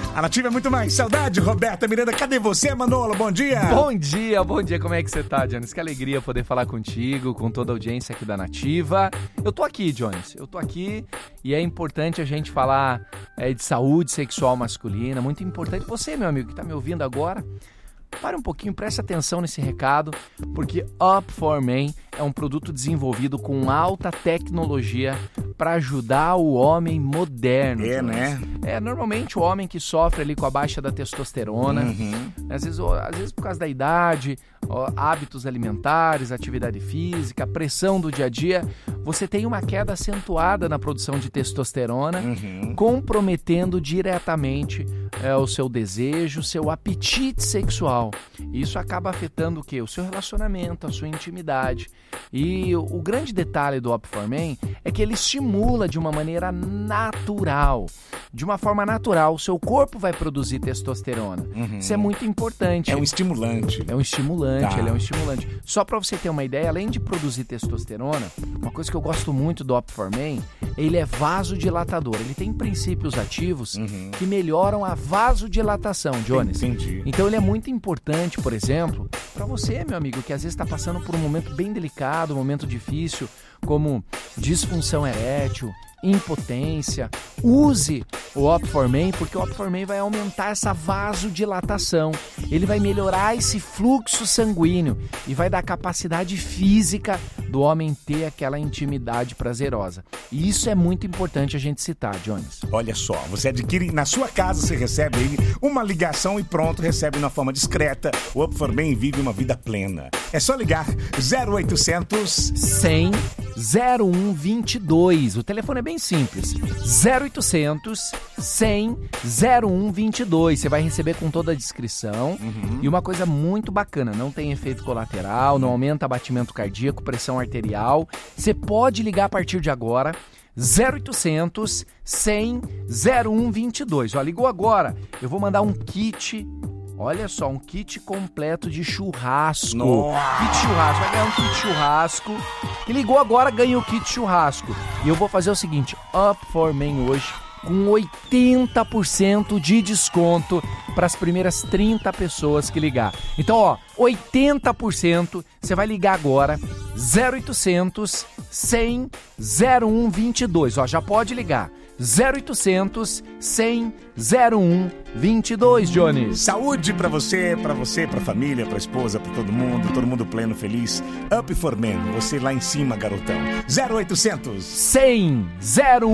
A Nativa é muito mais. Saudade, Roberta Miranda. Cadê você, Manolo? Bom dia. Bom dia. Como é que você tá, Jones? Que alegria poder falar contigo, com toda a audiência aqui da Nativa. Eu tô aqui, Jones. E é importante a gente falar de saúde sexual masculina. Muito importante. Você, meu amigo, que tá me ouvindo agora, pare um pouquinho, preste atenção nesse recado, porque Up4Men é um produto desenvolvido com alta tecnologia para ajudar o homem moderno. Né? Normalmente o homem que sofre ali com a baixa da testosterona, às vezes por causa da idade, hábitos alimentares, atividade física, pressão do dia a dia, você tem uma queda acentuada na produção de testosterona, comprometendo diretamente o seu desejo, o seu apetite sexual. Isso acaba afetando o quê? O seu relacionamento, a sua intimidade. E o grande detalhe do Up4Men é que ele estimula de uma maneira natural. De uma forma natural, o seu corpo vai produzir testosterona. Isso é muito importante. É um estimulante. Ele é um estimulante. Só para você ter uma ideia, além de produzir testosterona, uma coisa que eu gosto muito do Up4Men, ele é vasodilatador. Ele tem princípios ativos que melhoram a vasodilatação, Jones. Entendi. Então ele é muito importante, por exemplo, para você, meu amigo, que às vezes está passando por um momento bem delicado, um momento difícil, como disfunção erétil, impotência. Use o Up4Men, porque o Up4Men vai aumentar essa vasodilatação. Ele vai melhorar esse fluxo sanguíneo e vai dar capacidade física do homem ter aquela intimidade prazerosa. E isso é muito importante a gente citar, Jones. Olha só, você adquire na sua casa, você recebe aí uma ligação e pronto, recebe de uma forma discreta. O Up4Men vive uma vida plena. É só ligar 0800 100 0122. O telefone é bem simples. 0800 100 0122. Você vai receber com toda a descrição. E uma coisa muito bacana, não tem efeito colateral, não aumenta batimento cardíaco, pressão arterial. Você pode ligar a partir de agora. 0800 100 0122. Ó, ligou agora. Eu vou mandar um kit. Olha só, um kit completo de churrasco. Kit churrasco, vai ganhar um kit churrasco. Que ligou agora, ganha o kit churrasco. E eu vou fazer o seguinte, Up4Men hoje, com 80% de desconto para as primeiras 30 pessoas que ligar. Então, 80%, você vai ligar agora, 0800 100 0122. Já pode ligar. 0800 100 0122, Jones. Saúde pra você, pra família, pra esposa, pra todo mundo pleno, feliz. Up4Men, você lá em cima, garotão. 0800 100 01